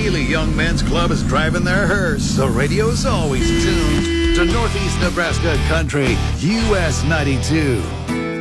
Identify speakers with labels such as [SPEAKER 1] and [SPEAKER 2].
[SPEAKER 1] Healy Young Men's Club is driving their hearse, so radio's always tuned to Northeast Nebraska Country, US 92.